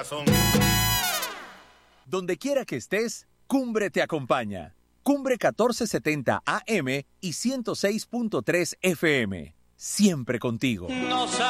Donde quiera que estés, Cumbre te acompaña. Cumbre 1470 AM y 106.3 FM. Siempre contigo.